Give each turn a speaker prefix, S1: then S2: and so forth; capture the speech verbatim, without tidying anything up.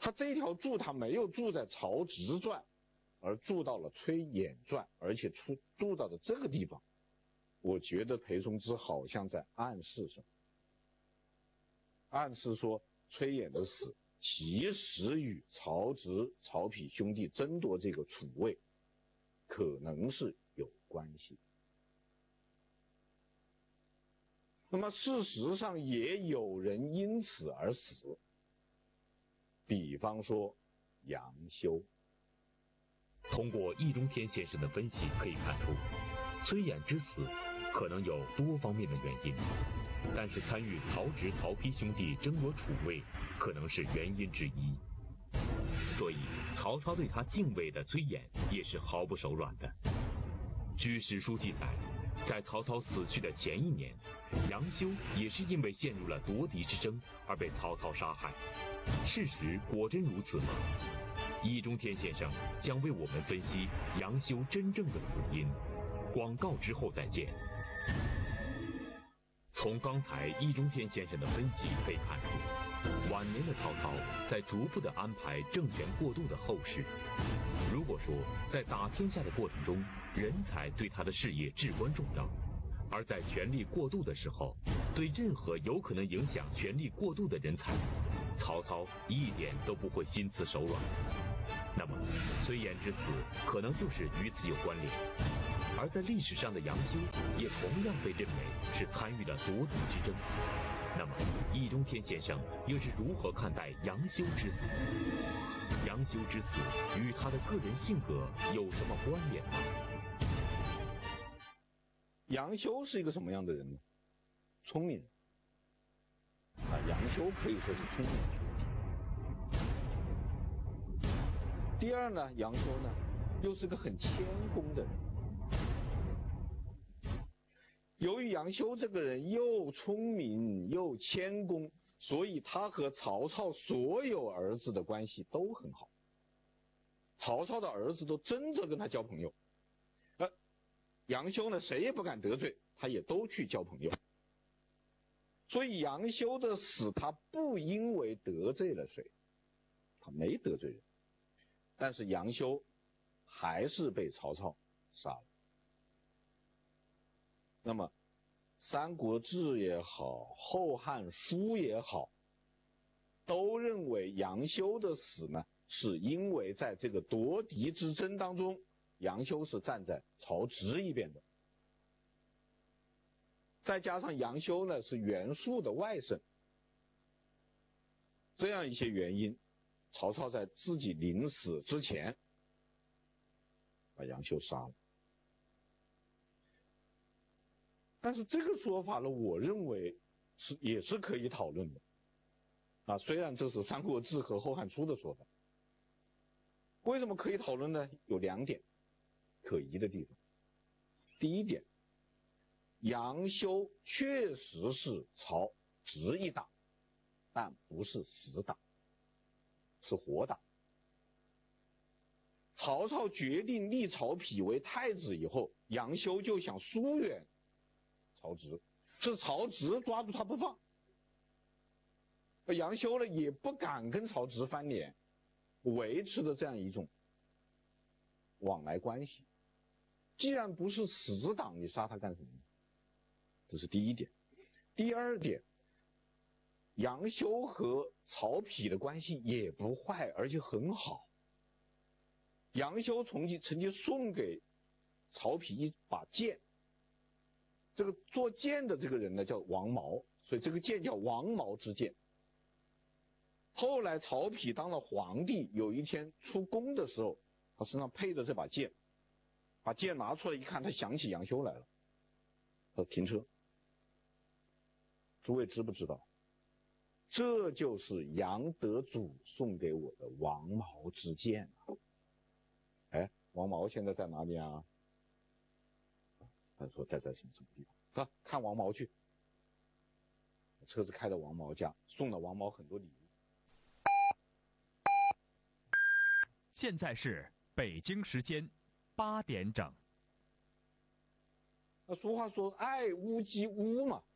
S1: 他这条注他没有注在曹植传，而注到了崔琰传，而且出注到的这个地方，我觉得裴松之好像在暗示什么，暗示说崔琰的死其实与曹植、曹丕兄弟争夺这个楚位可能是有关系。那么事实上也有人因此而死，比方说杨修。
S2: 通过易中天先生的分析可以看出，崔琰之死可能有多方面的原因，但是参与曹植、曹丕兄弟争夺楚位可能是原因之一。所以曹操对他敬畏的崔琰也是毫不手软的。据史书记载，在曹操死去的前一年，杨修也是因为陷入了夺嫡之争而被曹操杀害。事实果真如此吗？易中天先生将为我们分析杨修真正的死因。广告之后再见。从刚才易中天先生的分析可以看出，晚年的曹操在逐步地安排政权过渡的后事。如果说在打天下的过程中，人才对他的事业至关重要，而在权力过渡的时候，对任何有可能影响权力过渡的人才，曹操一点都不会心慈手软。那么崔琰之死可能就是与此有关联。而在历史上的杨修也同样被认为是参与了夺嫡之争。那么易中天先生又是如何看待杨修之死？杨修之死与他的个人性格有什么关联吗？
S1: 杨修是一个什么样的人呢？聪明人啊，杨修可以说是聪明人。第二呢，杨修呢又是个很谦恭的人。由于杨修这个人又聪明又谦恭，所以他和曹操所有儿子的关系都很好。曹操的儿子都争着跟他交朋友，而杨修呢，谁也不敢得罪，他也都去交朋友。所以杨修的死，他不因为得罪了谁，他没得罪人，但是杨修还是被曹操杀了。那么三国志也好，后汉书也好，都认为杨修的死呢，是因为在这个夺嫡之争当中，杨修是站在曹植一边的。再加上杨修呢是袁术的外甥，这样一些原因，曹操在自己临死之前把杨修杀了。但是这个说法呢，我认为是也是可以讨论的啊，虽然这是《三国志》和《后汉书》的说法。为什么可以讨论呢？有两点可疑的地方。第一点，杨修确实是曹植一党，但不是死党，是活党。曹操决定立曹丕为太子以后，杨修就想疏远曹植，是曹植抓住他不放。杨修呢也不敢跟曹植翻脸，维持的这样一种往来关系。既然不是死党，你杀他干什么？这是第一点。第二点，杨修和曹丕的关系也不坏，而且很好。杨修曾经曾经送给曹丕一把剑，这个做剑的这个人呢叫王毛，所以这个剑叫王毛之剑。后来曹丕当了皇帝，有一天出宫的时候，他身上配着这把剑，把剑拿出来一看，他想起杨修来了，他说停车。诸位知不知道，这就是杨德祖送给我的王毛之剑啊！哎，王毛现在在哪里啊？他说在在什么什么地方？啊，看王毛去。车子开到王毛家，送了王毛很多礼物。
S3: 现在是北京时间八点整。
S1: 那俗话说爱屋及乌嘛，